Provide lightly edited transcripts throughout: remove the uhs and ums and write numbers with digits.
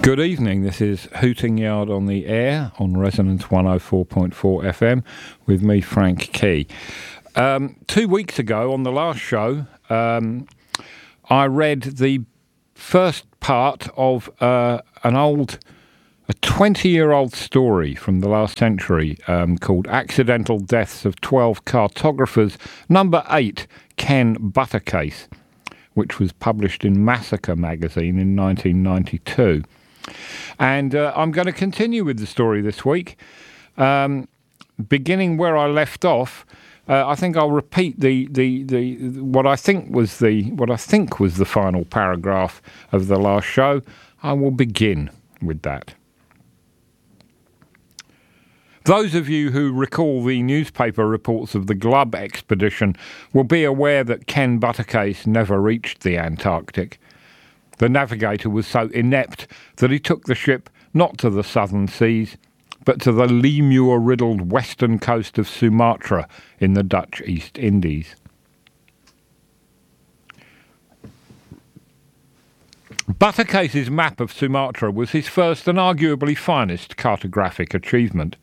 Good evening, this is Hooting Yard on the air on Resonance 104.4 FM with me, Frank Key. 2 weeks ago on the last show, I read the first part of a 20-year-old story from the last century called Accidental Deaths of 12 Cartographers, number 8, Ken Buttercase, which was published in Massacre magazine in 1992. And I'm going to continue with the story this week, beginning where I left off. I think I'll repeat what I think was the final paragraph of the last show. I will begin with that. Those of you who recall the newspaper reports of the Glubb expedition will be aware that Ken Buttercase never reached the Antarctic. The navigator was so inept that he took the ship not to the southern seas, but to the lemur-riddled western coast of Sumatra in the Dutch East Indies. Buttercase's map of Sumatra was his first and arguably finest cartographic achievement.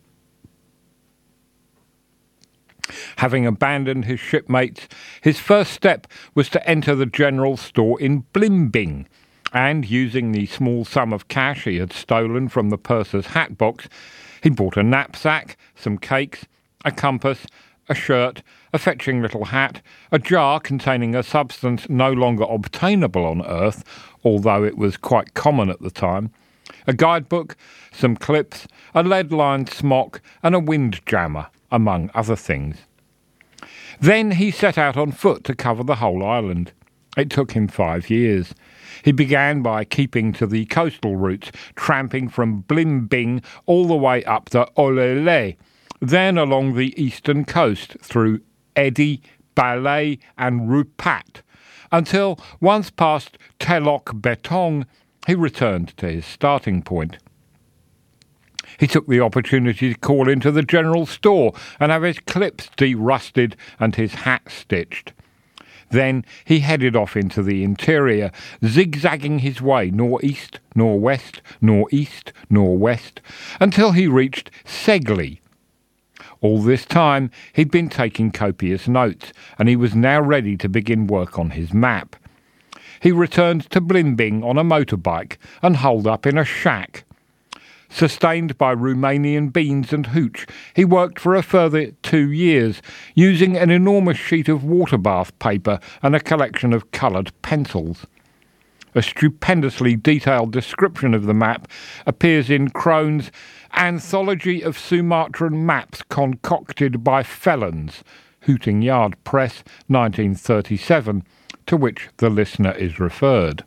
Having abandoned his shipmates, his first step was to enter the general store in Blimbing, and using the small sum of cash he had stolen from the purser's hat box, he bought a knapsack, some cakes, a compass, a shirt, a fetching little hat, a jar containing a substance no longer obtainable on Earth, although it was quite common at the time, a guidebook, some clips, a lead-lined smock, and a windjammer, among other things. Then he set out on foot to cover the whole island. It took him 5 years. He began by keeping to the coastal routes, tramping from Blimbing all the way up the Olele, then along the eastern coast through Edi, Balai and Rupat, until once past Telok Betong, he returned to his starting point. He took the opportunity to call into the general store and have his clips de-rusted and his hat stitched. Then he headed off into the interior, zigzagging his way northeast, northwest, northeast, northwest, until he reached Segli. All this time he'd been taking copious notes, and he was now ready to begin work on his map. He returned to Blimbing on a motorbike and holed up in a shack. Sustained by Romanian beans and hooch, he worked for a further 2 years, using an enormous sheet of water bath paper and a collection of coloured pencils. A stupendously detailed description of the map appears in Crone's Anthology of Sumatran Maps Concocted by Felons, Hooting Yard Press, 1937, to which the listener is referred.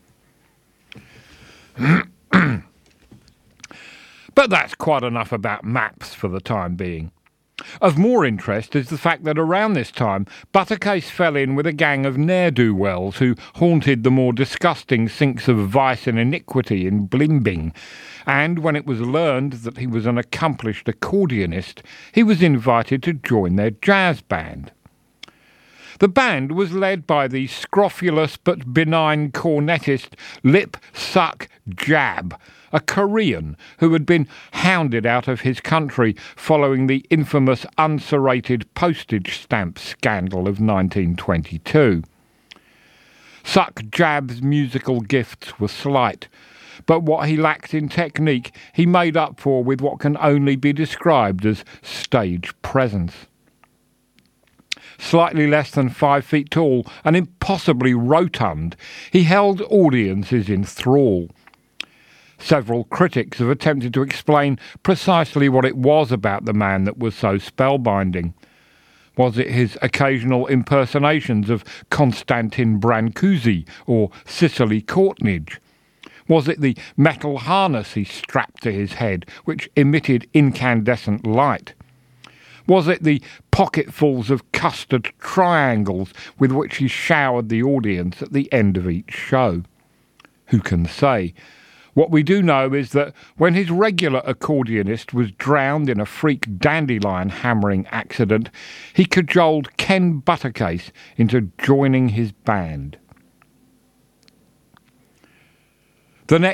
But that's quite enough about maps for the time being. Of more interest is the fact that around this time, Buttercase fell in with a gang of ne'er-do-wells who haunted the more disgusting sinks of vice and iniquity in Blimbing, and when it was learned that he was an accomplished accordionist, he was invited to join their jazz band. The band was led by the scrofulous but benign cornetist Lip Suk Jab, a Korean who had been hounded out of his country following the infamous unserrated postage stamp scandal of 1922. Suk Jab's musical gifts were slight, but what he lacked in technique he made up for with what can only be described as stage presence. Slightly less than 5 feet tall and impossibly rotund, he held audiences in thrall. Several critics have attempted to explain precisely what it was about the man that was so spellbinding. Was it his occasional impersonations of Konstantin Brancusi or Cicely Courtnidge? Was it the metal harness he strapped to his head, which emitted incandescent light? Was it the pocketfuls of custard triangles with which he showered the audience at the end of each show? Who can say? What we do know is that when his regular accordionist was drowned in a freak dandelion hammering accident, he cajoled Ken Buttercase into joining his band. The next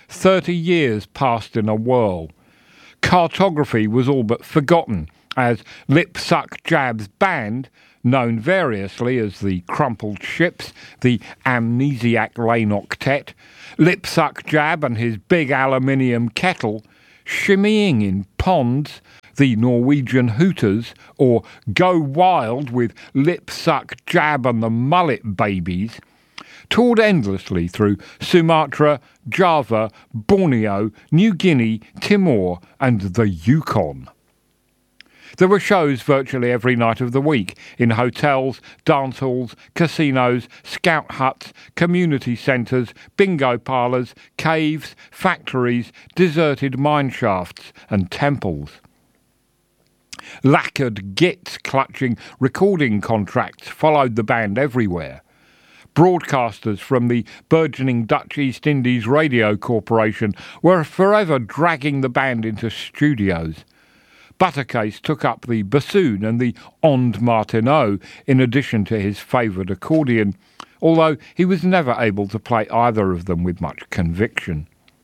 30 years passed in a whirl. Cartography was all but forgotten, as Lip Suck Jab's band, known variously as the Crumpled Ships, the Amnesiac Lane Octet, Lip Suck Jab and his big aluminium kettle, shimmying in ponds, the Norwegian Hooters, or Go Wild with Lip Suck Jab and the Mullet Babies, toured endlessly through Sumatra, Java, Borneo, New Guinea, Timor and the Yukon. There were shows virtually every night of the week in hotels, dance halls, casinos, scout huts, community centres, bingo parlours, caves, factories, deserted mine shafts and temples. Lacquered gits clutching recording contracts followed the band everywhere. Broadcasters from the burgeoning Dutch East Indies Radio Corporation were forever dragging the band into studios. Buttercase took up the bassoon and the onde martineau in addition to his favoured accordion, although he was never able to play either of them with much conviction.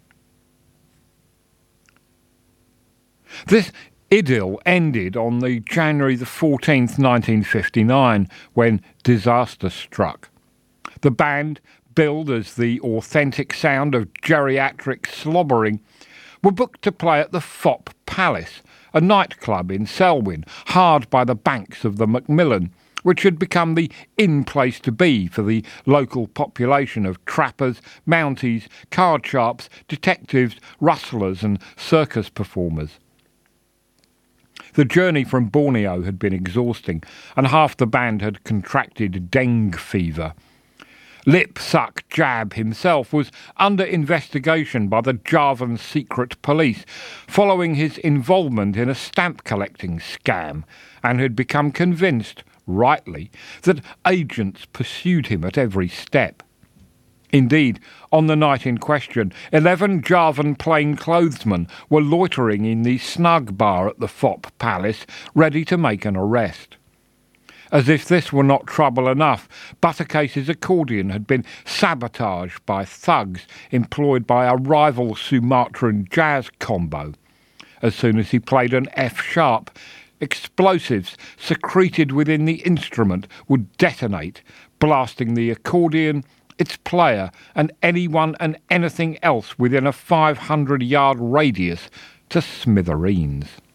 This idyll ended on the January the 14th, 1959, when disaster struck. The band, billed as the authentic sound of geriatric slobbering, were booked to play at the Fop Palace, a nightclub in Selwyn, hard by the banks of the Macmillan, which had become the in-place to be for the local population of trappers, mounties, card sharps, detectives, rustlers and circus performers. The journey from Borneo had been exhausting, and half the band had contracted dengue fever. Lip Suck Jab himself was under investigation by the Javan secret police following his involvement in a stamp collecting scam, and had become convinced, rightly, that agents pursued him at every step. Indeed, on the night in question, 11 Javan plainclothesmen were loitering in the snug bar at the Fop Palace, ready to make an arrest. As if this were not trouble enough, Buttercase's accordion had been sabotaged by thugs employed by a rival Sumatran jazz combo. As soon as he played an F-sharp, explosives secreted within the instrument would detonate, blasting the accordion, its player, and anyone and anything else within a 500-yard radius to smithereens.